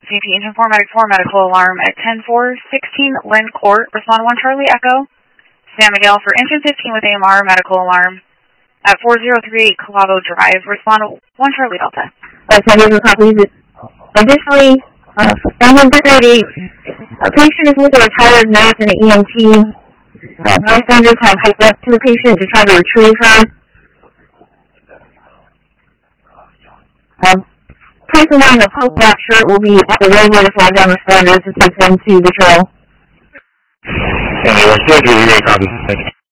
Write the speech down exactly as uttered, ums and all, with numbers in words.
C P engine four medic four medical alarm at ten four sixteen Lynn Court. Respond one Charlie Echo. San Miguel for engine fifteen with A M R medical alarm at four zero three eight Calavo Drive. Respond one Charlie Delta. Uh, San Diego copies it. Additionally, uh, engine three thirty-eight, a patient is with a retired nurse and an E M T. Uh, bystanders have hiked up to the patient to try to retrieve her. Um, person wearing a post-black shirt will be at the roadway to flag down responders to take them to the trail. And we're scheduled to copy.